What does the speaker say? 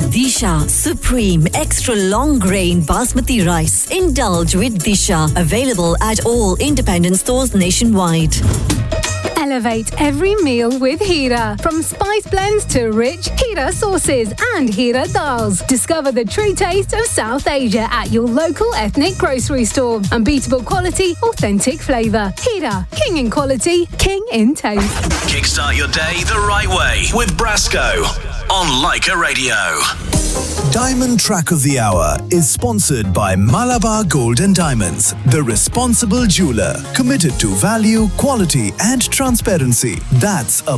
Disha Supreme Extra Long Grain Basmati Rice. Indulge with Disha. Available at all independent stores nationwide. Elevate every meal with Hira. From spice blends to rich Hira sauces and Hira dals. Discover the true taste of South Asia at your local ethnic grocery store. Unbeatable quality, authentic flavour. Hira, king in quality, king in taste. Kickstart your day the right way with Brasco on Leica Radio. Diamond Track of the Hour is sponsored by Malabar Gold and Diamonds, the responsible jeweler, committed to value, quality and transparency. That's a